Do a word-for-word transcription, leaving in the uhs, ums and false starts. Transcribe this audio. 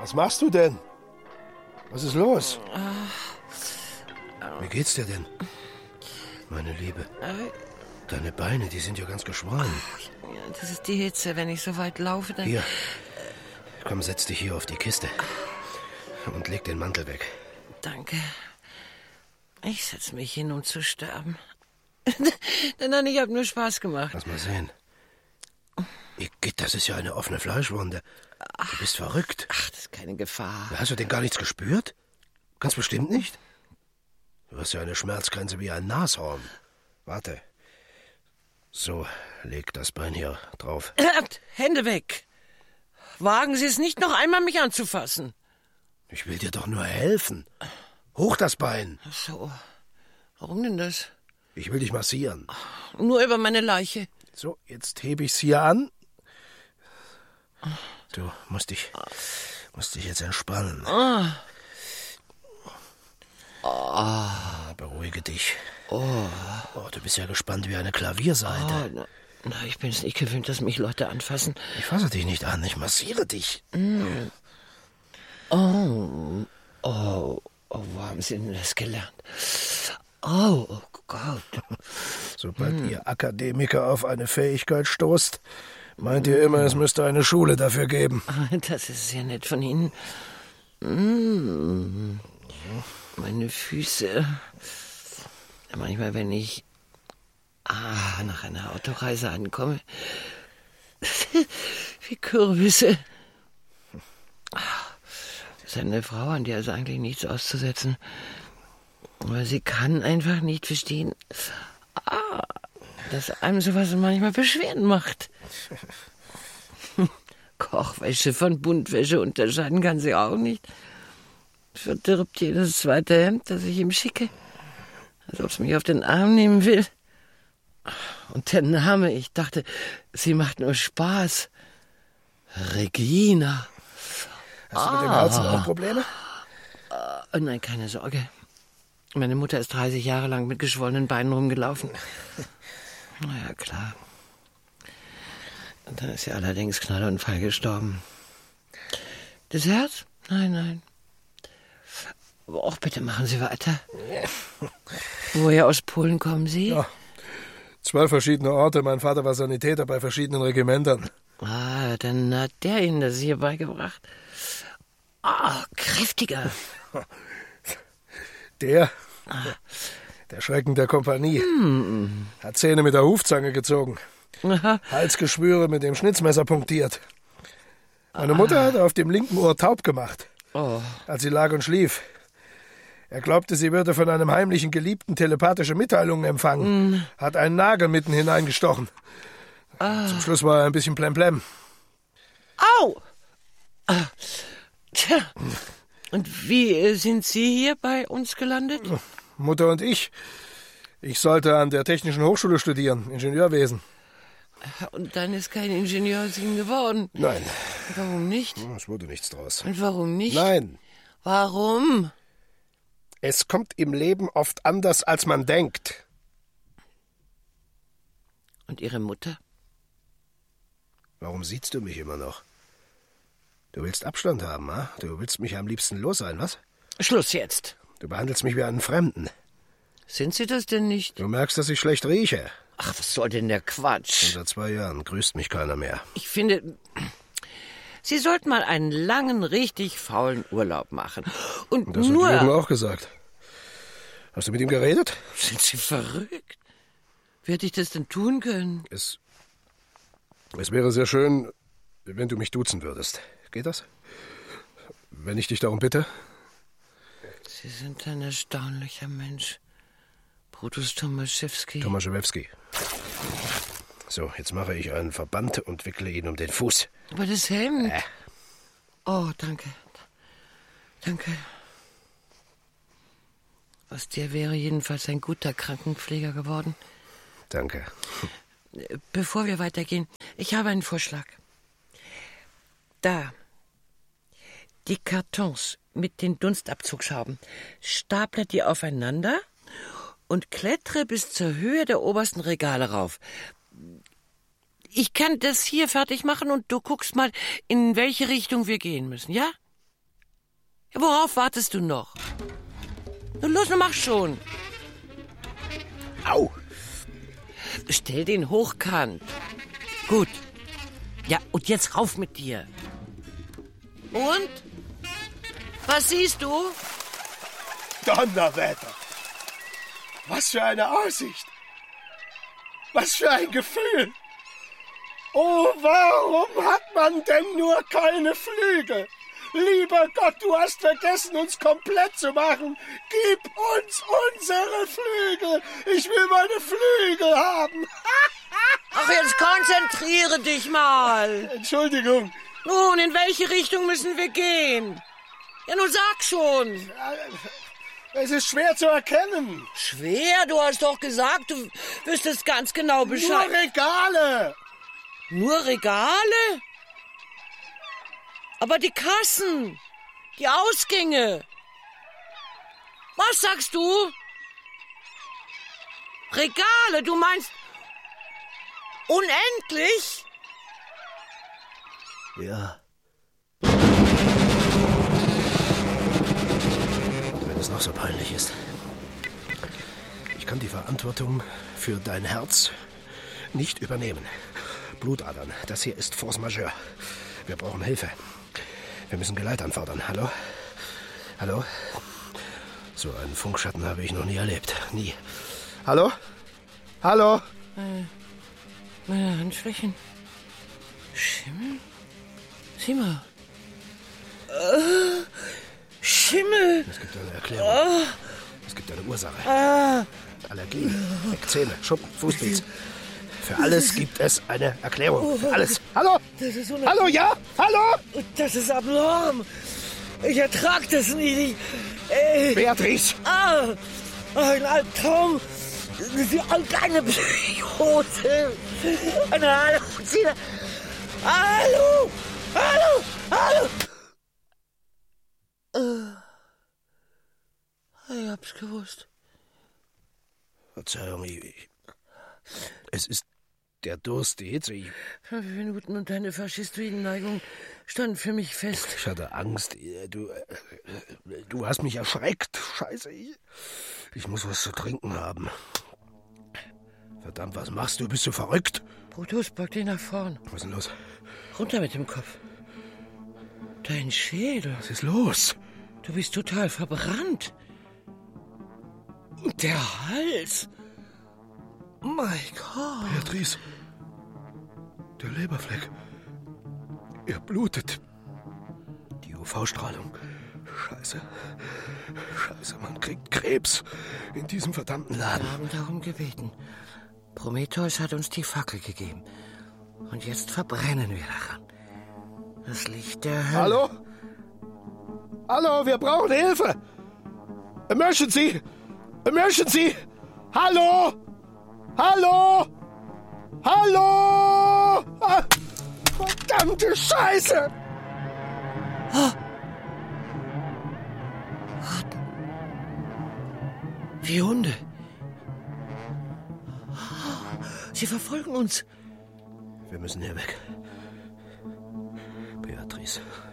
Was machst du denn? Was ist los? Wie geht's dir denn? Meine Liebe. Deine Beine, die sind ja ganz geschwollen. Das ist die Hitze, wenn ich so weit laufe, dann... Hier. Komm, setz dich hier auf die Kiste. Und leg den Mantel weg. Danke. Ich setz mich hin, um zu sterben. Nein, ich hab nur Spaß gemacht. Lass mal sehen. Igitt, das ist ja eine offene Fleischwunde. Du bist verrückt. Ach, das ist keine Gefahr. Hast du denn gar nichts gespürt? Ganz bestimmt nicht? Du hast ja eine Schmerzgrenze wie ein Nashorn. Warte. So, leg das Bein hier drauf. Hände weg. Wagen Sie es nicht, noch einmal mich anzufassen. Ich will dir doch nur helfen. Hoch das Bein. Ach so. Warum denn das? Ich will dich massieren. Nur über meine Leiche. So, jetzt hebe ich's hier an. Du musst dich, musst dich jetzt entspannen. Ah. Oh. Beruhige dich. Oh. Oh, du bist ja gespannt wie eine Klaviersaite. Oh, na, na, ich bin es nicht gewöhnt, dass mich Leute anfassen. Ich fasse dich nicht an, ich massiere dich. Mm. Oh, oh, oh, wo haben Sie denn das gelernt? Oh, oh Gott. Sobald mm. ihr Akademiker auf eine Fähigkeit stoßt, meint ihr immer, es müsste eine Schule dafür geben. Das ist sehr nett von Ihnen. Mm. Meine Füße. Manchmal, wenn ich ah, nach einer Autoreise ankomme, wie Kürbisse. Das ist eine Frau, an der ist eigentlich nichts auszusetzen. Aber sie kann einfach nicht verstehen, ah, dass einem sowas manchmal Beschwerden macht. Kochwäsche von Buntwäsche unterscheiden kann sie auch nicht. Verdirbt jedes zweite Hemd, das ich ihm schicke. Als ob es mich auf den Arm nehmen will. Und der Name, ich dachte, sie macht nur Spaß. Regina. Hast du mit dem Herzen auch Probleme? Oh, nein, keine Sorge. Meine Mutter ist dreißig Jahre lang mit geschwollenen Beinen rumgelaufen. Na ja, klar. Und dann ist sie allerdings Knallunfall gestorben. Das Herz? Nein, nein. Aber auch bitte machen Sie weiter. Woher aus Polen kommen Sie? Ja, zwölf verschiedene Orte. Mein Vater war Sanitäter bei verschiedenen Regimentern. Ah, dann hat der Ihnen das hier beigebracht. Ah, kräftiger. Der, der Schrecken der Kompanie, hm. hat Zähne mit der Hufzange gezogen. Aha. Halsgeschwüre mit dem Schnitzmesser punktiert. Meine Mutter hat auf dem linken Ohr taub gemacht, oh. als sie lag und schlief. Er glaubte, sie würde von einem heimlichen Geliebten telepathische Mitteilungen empfangen. Mm. Hat einen Nagel mitten hineingestochen. Ah. Zum Schluss war er ein bisschen plemplem. Au! Ah. Tja. Und wie sind Sie hier bei uns gelandet? Mutter und ich. Ich sollte an der Technischen Hochschule studieren, Ingenieurwesen. Und dann ist kein Ingenieur aus Ihnen geworden? Nein. Warum nicht? Es wurde nichts draus. Und warum nicht? Nein. Warum? Es kommt im Leben oft anders, als man denkt. Und Ihre Mutter? Warum siehst du mich immer noch? Du willst Abstand haben, ha? Du willst mich am liebsten los sein, was? Schluss jetzt. Du behandelst mich wie einen Fremden. Sind Sie das denn nicht? Du merkst, dass ich schlecht rieche. Ach, was soll denn der Quatsch? Seit zwei Jahren grüßt mich keiner mehr. Ich finde, Sie sollten mal einen langen, richtig faulen Urlaub machen. Und das nur... hat Jürgen auch gesagt. Hast du mit ihm geredet? Sind Sie verrückt? Wie hätte ich das denn tun können? Es, es wäre sehr schön, wenn du mich duzen würdest. Geht das? Wenn ich dich darum bitte? Sie sind ein erstaunlicher Mensch. Brutus Tomaszewski. Tomaszewski. So, jetzt mache ich einen Verband und wickle ihn um den Fuß. Aber das Hemd? Äh. Oh, danke. Danke. Aus dir wäre jedenfalls ein guter Krankenpfleger geworden. Danke. Bevor wir weitergehen, ich habe einen Vorschlag. Da. Die Kartons mit den Dunstabzugsschrauben. Staple die aufeinander und klettere bis zur Höhe der obersten Regale rauf. Ich kann das hier fertig machen und du guckst mal, in welche Richtung wir gehen müssen, ja? Worauf wartest du noch? Nun los, mach schon. Au! Stell den hochkant. Gut. Ja, und jetzt rauf mit dir. Und? Was siehst du? Donnerwetter! Was für eine Aussicht! Was für ein Gefühl! Oh, warum hat man denn nur keine Flügel? Lieber Gott, du hast vergessen, uns komplett zu machen. Gib uns unsere Flügel. Ich will meine Flügel haben. Ach, jetzt konzentriere dich mal. Entschuldigung. Nun, in welche Richtung müssen wir gehen? Ja, nun sag schon. Es ist schwer zu erkennen. Schwer? Du hast doch gesagt, du wüsstest ganz genau Bescheid. Nur Regale. Nur Regale? Aber die Kassen, die Ausgänge. Was sagst du? Regale, du meinst unendlich? Ja. Wenn es noch so peinlich ist. Ich kann die Verantwortung für dein Herz nicht übernehmen. Blutadern, das hier ist Force Majeure. Wir brauchen Hilfe. Wir müssen Geleit anfordern. Hallo? Hallo? So einen Funkschatten habe ich noch nie erlebt. Nie. Hallo? Hallo? Meine, meine Handflächen. Schimmel? Sieh mal. Äh, Schimmel. Es gibt eine Erklärung. Oh. Es gibt eine Ursache. Ah. Allergie, Ekzeme, Schuppen, Fußpilz. Für alles gibt es eine Erklärung. Für alles. Hallo? Das ist Hallo, ja? Hallo? Das ist abnorm. Ich ertrag das nicht. Ey. Beatrice. Ah, ein Albtraum. Eine Psychose. Eine Halluzination. Hallo! Hallo! Hallo! Ich hab's gewusst. Verzeihung, ich, es ist der Durst, die Hitze. Ich, Fünf Minuten und deine faschistoiden Neigung standen für mich fest. Ich hatte Angst. Du, du hast mich erschreckt. Scheiße. Ich, ich muss was zu trinken haben. Verdammt, was machst du? Bist du verrückt? Brutus, beug dich nach vorn. Was ist denn los? Runter mit dem Kopf. Dein Schädel. Was ist los? Du bist total verbrannt. Und der Hals. Mein Gott. Beatrice. Der Leberfleck. Er blutet. Die U V-Strahlung. Scheiße. Scheiße, man kriegt Krebs in diesem verdammten Laden. Wir haben darum gebeten. Prometheus hat uns die Fackel gegeben. Und jetzt verbrennen wir daran. Das Licht der Hölle. Hallo? Hallo, wir brauchen Hilfe! Emergency! Emergency! Hallo! Hallo! Hallo! Ah, verdammte Scheiße! Oh. Ratten. Wie Hunde. Sie verfolgen uns. Wir müssen hier weg. Beatrice.